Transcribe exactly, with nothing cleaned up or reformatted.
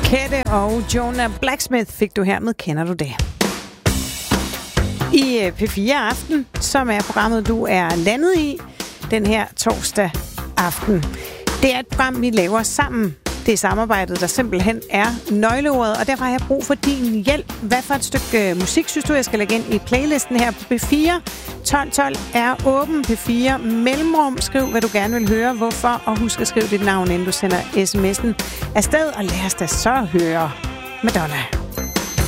Kette og Jonah Blacksmith fik du her med Kender du det? I P fire Aften, som er programmet, du er landet i den her torsdag aften. Det er et program, vi laver sammen. Det er samarbejdet, der simpelthen er nøgleordet, og derfor har jeg brug for din hjælp. Hvad for et stykke musik synes du, jeg skal lægge ind i playlisten her på P fire? tolv tolv er åben. P fire mellemrum. Skriv, hvad du gerne vil høre, hvorfor, og husk at skrive dit navn, inden du sender sms'en afsted, og lad os da så høre Madonna.